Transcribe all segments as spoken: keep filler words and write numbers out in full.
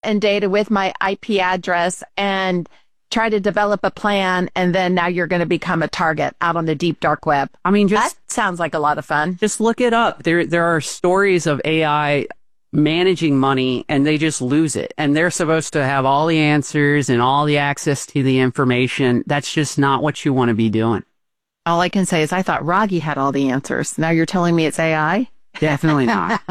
and data with my I P address and try to develop a plan, and then now you're going to become a target out on the deep dark web. I mean, just that sounds like a lot of fun. Just look it up. There, there are stories of A I managing money, and they just lose it. And they're supposed to have all the answers and all the access to the information. That's just not what you want to be doing. All I can say is I thought Rogge had all the answers. Now you're telling me it's A I? Definitely not.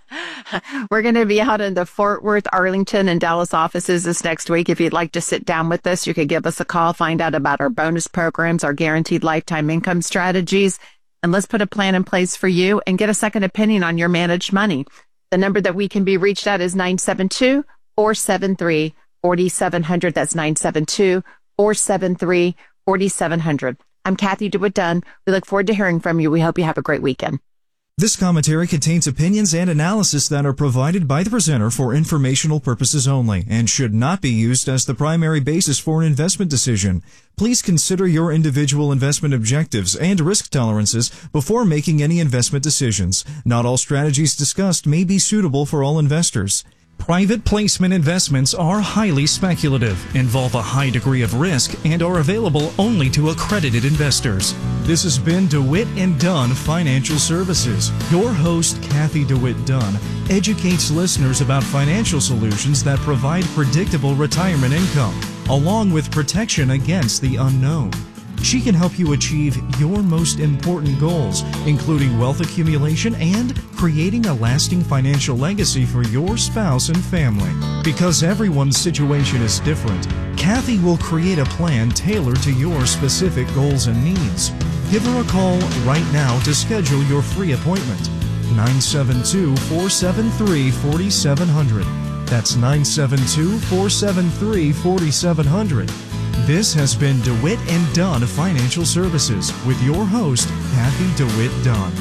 We're going to be out in the Fort Worth, Arlington, and Dallas offices this next week. If you'd like to sit down with us, you could give us a call, find out about our bonus programs, our guaranteed lifetime income strategies, and let's put a plan in place for you and get a second opinion on your managed money. The number that we can be reached at is nine seven two, four seven three, four seven zero zero. That's nine seven two, four seven three, four seven zero zero. I'm Kathy DeWitt Dunn. We look forward to hearing from you. We hope you have a great weekend. This commentary contains opinions and analysis that are provided by the presenter for informational purposes only and should not be used as the primary basis for an investment decision. Please consider your individual investment objectives and risk tolerances before making any investment decisions. Not all strategies discussed may be suitable for all investors. Private placement investments are highly speculative, involve a high degree of risk, and are available only to accredited investors. This has been DeWitt and Dunn Financial Services. Your host, Kathy DeWitt Dunn, educates listeners about financial solutions that provide predictable retirement income, along with protection against the unknown. She can help you achieve your most important goals, including wealth accumulation and creating a lasting financial legacy for your spouse and family. Because everyone's situation is different, Kathy will create a plan tailored to your specific goals and needs. Give her a call right now to schedule your free appointment. nine seven two, four seven three, four seven zero zero. That's nine seven two, four seven three, four seven zero zero. This has been DeWitt and Dunn Financial Services with your host, Kathy DeWitt Dunn.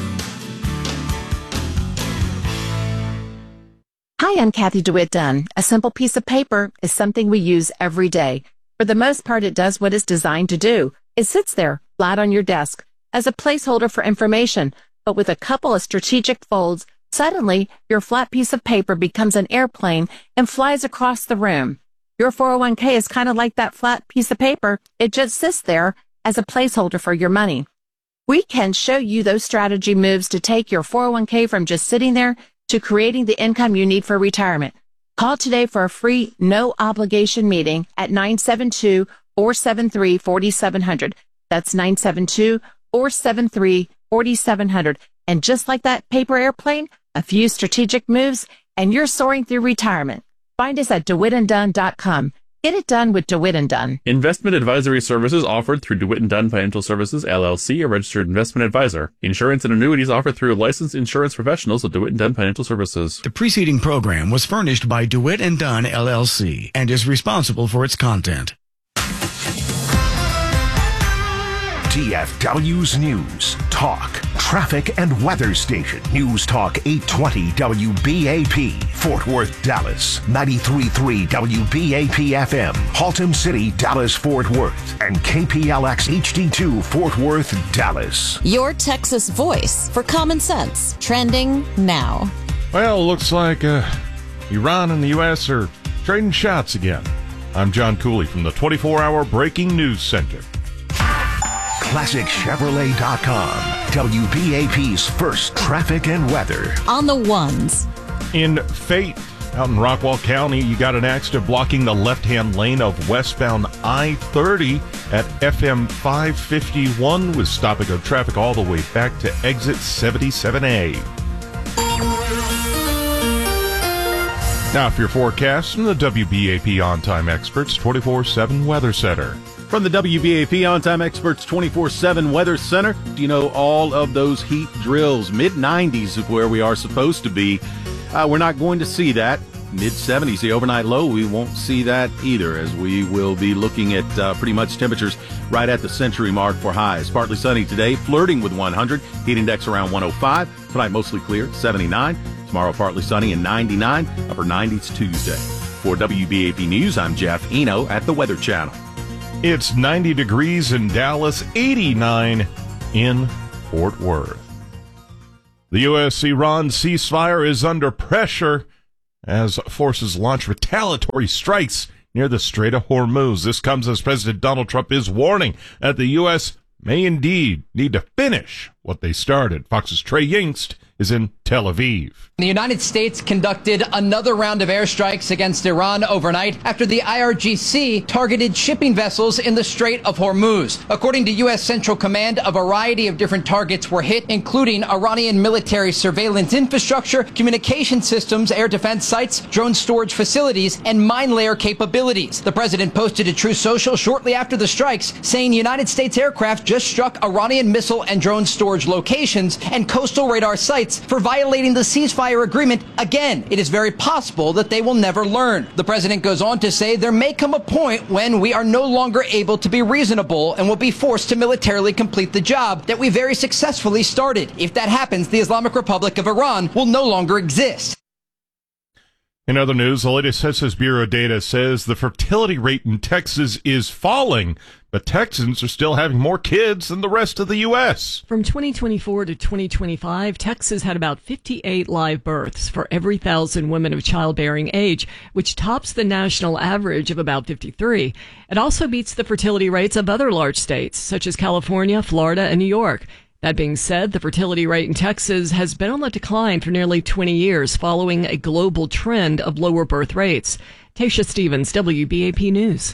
Hi, I'm Kathy DeWitt Dunn. A simple piece of paper is something we use every day. For the most part, it does what it's designed to do. It sits there, flat on your desk, as a placeholder for information, but with a couple of strategic folds, suddenly your flat piece of paper becomes an airplane and flies across the room. Your four oh one k is kind of like that flat piece of paper. It just sits there as a placeholder for your money. We can show you those strategy moves to take your four oh one k from just sitting there to creating the income you need for retirement. Call today for a free, no-obligation meeting at nine seven two, four seven three, four seven zero zero. That's nine seven two, four seven three, four seven zero zero. And just like that paper airplane, a few strategic moves, and you're soaring through retirement. Find us at DeWitt and Dunn dot com. Get it done with DeWitt and Dunn. Investment advisory services offered through DeWitt and Dunn Financial Services, L L C, a registered investment advisor. Insurance and annuities offered through licensed insurance professionals of DeWitt and Dunn Financial Services. The preceding program was furnished by DeWitt and Dunn, L L C, and is responsible for its content. T F W's News, Talk, Traffic and Weather Station. News Talk eight twenty W B A P, Fort Worth, Dallas. ninety-three point three W B A P F M, Haltom City, Dallas, Fort Worth. And K P L X H D two, Fort Worth, Dallas. Your Texas voice for common sense. Trending now. Well, looks like uh, Iran and the U S are trading shots again. I'm John Cooley from the twenty-four hour Breaking News Center. Classic Chevrolet dot com, W B A P's first traffic and weather. On the ones. In Fate, out in Rockwall County, you got an accident blocking the left-hand lane of westbound I thirty at F M five fifty-one with stop-and-go traffic all the way back to exit seventy-seven A. Now for your forecast from the W B A P On-Time Experts twenty-four seven Weather Center. From the W B A P On-Time Experts twenty-four seven Weather Center, do you know all of those heat drills? mid nineties is where we are supposed to be. Uh, we're not going to see that. mid seventies, the overnight low, we won't see that either, as we will be looking at uh, pretty much temperatures right at the century mark for highs. Partly sunny today, flirting with one hundred. Heat index around one oh five. Tonight mostly clear, seventy-nine. Tomorrow partly sunny and ninety-nine. Upper nineties Tuesday. For W B A P News, I'm Jeff Eno at the Weather Channel. It's ninety degrees in Dallas, eighty-nine in Fort Worth. The U S Iran ceasefire is under pressure as forces launch retaliatory strikes near the Strait of Hormuz. This comes as President Donald Trump is warning that the U S may indeed need to finish what they started. Fox's Trey Yingst is in Tel Aviv. The United States conducted another round of airstrikes against Iran overnight after the I R G C targeted shipping vessels in the Strait of Hormuz. According to U S Central Command, a variety of different targets were hit, including Iranian military surveillance infrastructure, communication systems, air defense sites, drone storage facilities, and mine layer capabilities. The president posted a Truth Social shortly after the strikes, saying United States aircraft just struck Iranian missile and drone storage locations and coastal radar sites for violating the ceasefire agreement. Again, it is very possible that they will never learn. The president goes on to say there may come a point when we are no longer able to be reasonable and will be forced to militarily complete the job that we very successfully started. If that happens, the Islamic Republic of Iran will no longer exist. In other news, the latest Census Bureau data says the fertility rate in Texas is falling, but Texans are still having more kids than the rest of the U S. From twenty twenty-four to twenty twenty-five, Texas had about fifty-eight live births for every thousand women of childbearing age, which tops the national average of about fifty-three. It also beats the fertility rates of other large states, such as California, Florida, and New York. That being said, the fertility rate in Texas has been on the decline for nearly twenty years, following a global trend of lower birth rates. Tasha Stevens, W B A P News.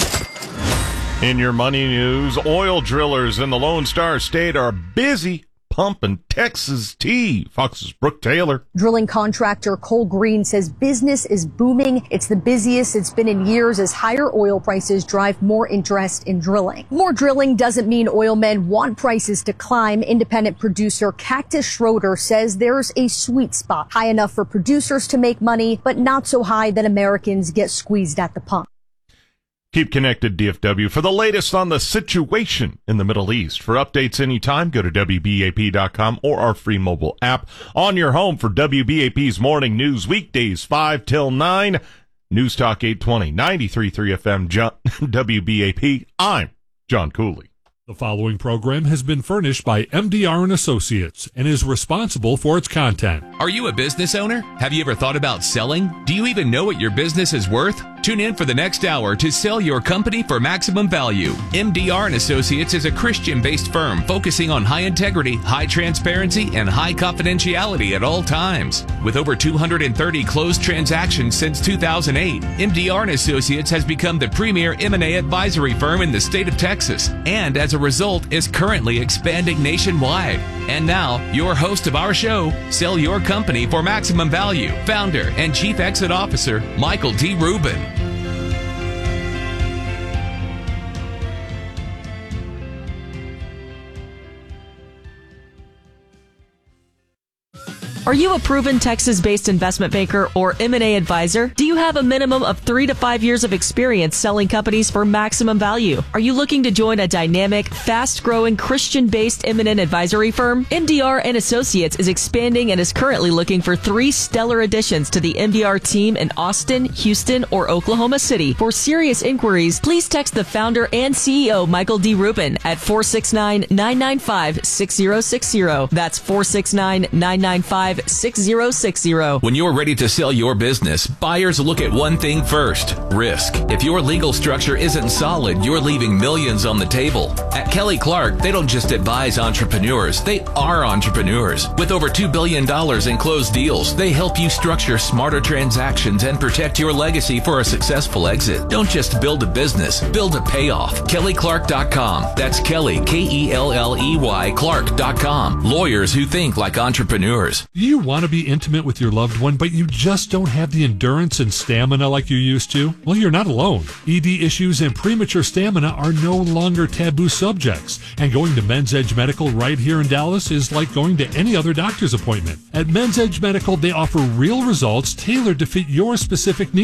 In your money news, oil drillers in the Lone Star State are busy pumping Texas tea. Fox's Brooke Taylor. Drilling contractor Cole Green says business is booming. It's the busiest it's been in years as higher oil prices drive more interest in drilling. More drilling doesn't mean oil men want prices to climb. Independent producer Cactus Schroeder says there's a sweet spot, high enough for producers to make money, but not so high that Americans get squeezed at the pump. Keep connected, D F W, for the latest on the situation in the Middle East. For updates anytime, go to W B A P dot com or our free mobile app. On your home for W B A P's morning news, weekdays five till nine. News Talk eight twenty, ninety-three point three F M, John, W B A P. I'm John Cooley. The following program has been furnished by M D R and Associates and is responsible for its content. Are you a business owner? Have you ever thought about selling? Do you even know what your business is worth? Tune in for the next hour to sell your company for maximum value. M D R and Associates is a Christian-based firm focusing on high integrity, high transparency, and high confidentiality at all times. With over two hundred thirty closed transactions since two thousand eight, M D R and Associates has become the premier M and A advisory firm in the state of Texas, and as a result is currently expanding nationwide. And now, your host of our show, Sell Your Company for Maximum Value, founder and chief exit officer, Michael D. Rubin. Are you a proven Texas-based investment banker or M and A advisor? Do you have a minimum of three to five years of experience selling companies for maximum value? Are you looking to join a dynamic, fast-growing, Christian-based M and A advisory firm? M D R and Associates is expanding and is currently looking for three stellar additions to the M D R team in Austin, Houston, or Oklahoma City. For serious inquiries, please text the founder and C E O, Michael D. Rubin, at four six nine, nine nine five, six zero six zero. That's four six nine, nine nine five, six zero six zero. When you're ready to sell your business, buyers look at one thing first: risk. If your legal structure isn't solid, you're leaving millions on the table. At Kelly Clark, they don't just advise entrepreneurs, they are entrepreneurs. With over two billion dollars in closed deals, they help you structure smarter transactions and protect your legacy for a successful exit. Don't just build a business, build a payoff. Kelly Clark dot com. That's Kelly, K E L L E Y, Clark dot com. Lawyers who think like entrepreneurs. You want to be intimate with your loved one, but you just don't have the endurance and stamina like you used to? Well, you're not alone. E D issues and premature stamina are no longer taboo subjects, and going to Men's Edge Medical right here in Dallas is like going to any other doctor's appointment. At Men's Edge Medical, they offer real results tailored to fit your specific needs.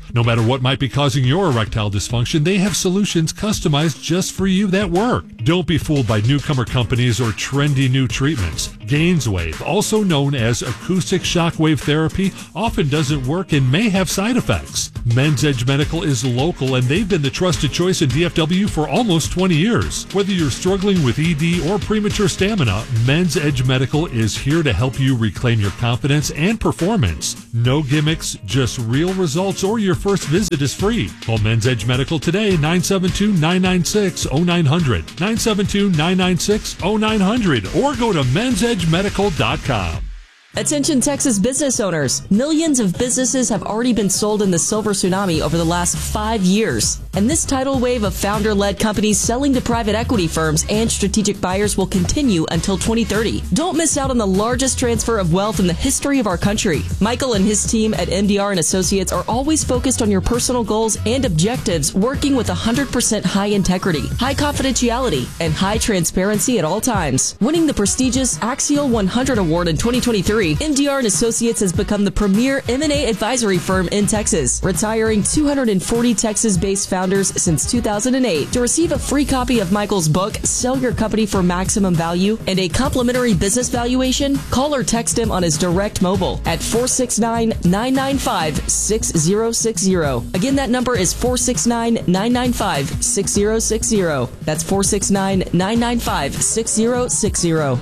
No matter what might be causing your erectile dysfunction, they have solutions customized just for you that work. Don't be fooled by newcomer companies or trendy new treatments. Gainswave, also known as acoustic shockwave therapy, often doesn't work and may have side effects. Men's Edge Medical is local and they've been the trusted choice in D F W for almost twenty years. Whether you're struggling with E D or premature stamina, Men's Edge Medical is here to help you reclaim your confidence and performance. No gimmicks, just real results, or your first visit is free. Call Men's Edge Medical today, nine seven two, nine nine six, zero nine zero zero, nine seven two, nine nine six, zero nine zero zero, or go to mens edge medical dot com. Attention Texas business owners. Millions of businesses have already been sold in the silver tsunami over the last five years. And this tidal wave of founder-led companies selling to private equity firms and strategic buyers will continue until twenty thirty. Don't miss out on the largest transfer of wealth in the history of our country. Michael and his team at M D R and Associates are always focused on your personal goals and objectives, working with one hundred percent high integrity, high confidentiality, and high transparency at all times. Winning the prestigious Axial one hundred Award in twenty twenty-three, M D R and Associates has become the premier M and A advisory firm in Texas, retiring two hundred forty Texas-based founders since two thousand eight. To receive a free copy of Michael's book, Sell Your Company for Maximum Value, and a complimentary business valuation, call or text him on his direct mobile at four six nine, nine nine five, six zero six zero. Again, that number is four six nine, nine nine five, six zero six zero. That's four six nine, nine nine five, six zero six zero.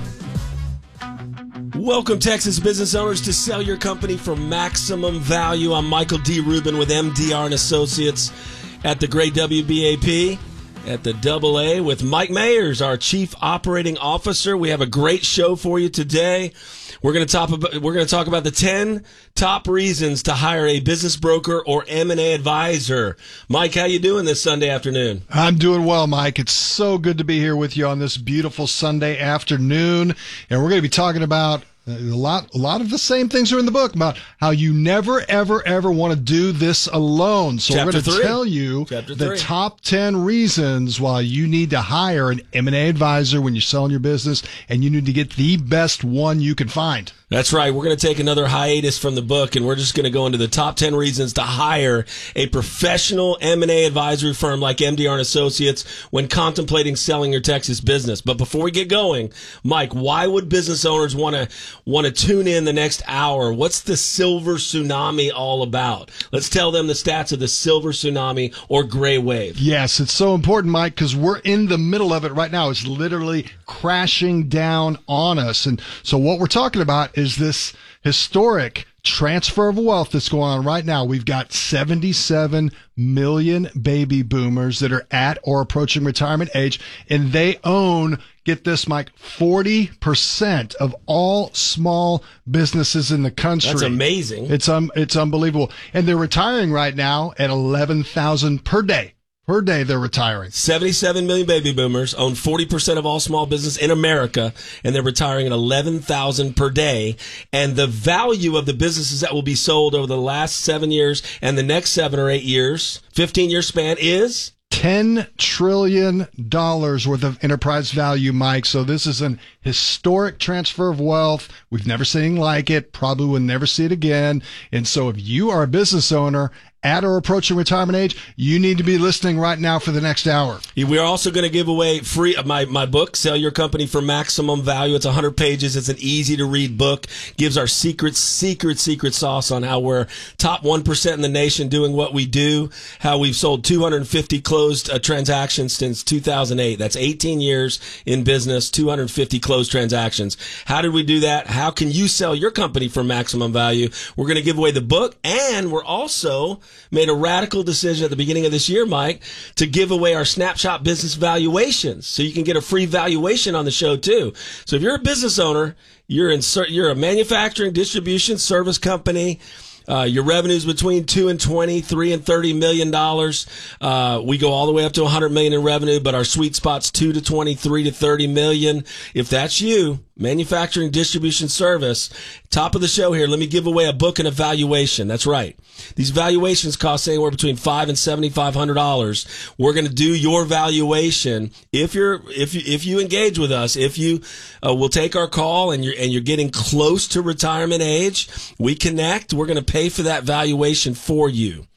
Welcome, Texas business owners, to Sell Your Company for Maximum Value. I'm Michael D. Rubin with M D R and Associates at the great W B A P, at the Double A, with Mike Mayers, our Chief Operating Officer. We have a great show for you today. We're going to talk about, we're going to talk about the ten top reasons to hire a business broker or M and A advisor. Mike, how you doing this Sunday afternoon? I'm doing well, Mike. It's so good to be here with you on this beautiful Sunday afternoon. And we're going to be talking about a lot, a lot of the same things are in the book about how you never, ever, ever want to do this alone. So Chapter we're going to three. tell you Chapter the three. top ten reasons why you need to hire an M and A advisor when you're selling your business, and you need to get the best one you can find. That's right. We're going to take another hiatus from the book, and we're just going to go into the top ten reasons to hire a professional M and A advisory firm like M D R and Associates when contemplating selling your Texas business. But before we get going, Mike, why would business owners want to want to tune in the next hour? What's the silver tsunami all about? Let's tell them the stats of the silver tsunami or gray wave. Yes, it's so important, Mike, because we're in the middle of it right now. It's literally crashing down on us. And so what we're talking about is this historic transfer of wealth that's going on right now. We've got seventy-seven million baby boomers that are at or approaching retirement age, and they own, get this, Mike, forty percent of all small businesses in the country. That's amazing. It's um, it's unbelievable. And they're retiring right now at eleven thousand per day. Per day they're retiring. seventy-seven million baby boomers own forty percent of all small business in America, and they're retiring at eleven thousand per day. And the value of the businesses that will be sold over the last seven years and the next seven or eight years, fifteen-year span, is ten trillion dollars worth of enterprise value, Mike. So this is an historic transfer of wealth. We've never seen anything like it. Probably will never see it again. And so if you are a business owner at or approaching retirement age, you need to be listening right now for the next hour. We're also going to give away free my my book, Sell Your Company for Maximum Value. It's one hundred pages. It's an easy to read book. Gives our secret, secret, secret sauce on how we're top one percent in the nation doing what we do. How we've sold two hundred fifty closed uh, transactions since two thousand eight. That's eighteen years in business, two hundred fifty closed transactions. How did we do that? How can you sell your company for maximum value? We're going to give away the book, and we're also made a radical decision at the beginning of this year, Mike, to give away our Snapshot business valuations. So you can get a free valuation on the show too. So if you're a business owner, you're in, you're a manufacturing, distribution, service company, Uh, your revenue's between two and twenty, three and thirty million dollars. Uh, we go all the way up to a hundred million in revenue, but our sweet spot's two to twenty, three to thirty million. If that's you, manufacturing, distribution, service, top of the show here, let me give away a book and a valuation. That's right. These valuations cost anywhere between five and seventy five hundred dollars. We're going to do your valuation if you're if you if you engage with us. If you uh, will take our call and you're and you're getting close to retirement age, we connect. We're going to pay for that valuation for you.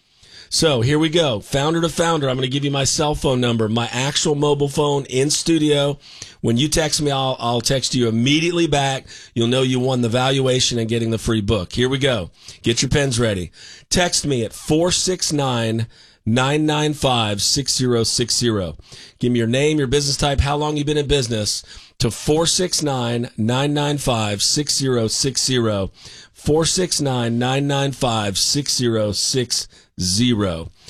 So here we go. Founder to founder. I'm going to give you my cell phone number, my actual mobile phone in studio. When you text me, I'll, I'll text you immediately back. You'll know you won the valuation and getting the free book. Here we go. Get your pens ready. Text me at four six nine, nine nine five, six zero six zero. Give me your name, your business type, how long you've been in business to four six nine, nine nine five, six zero six zero. four six nine, nine nine five, six zero six zero.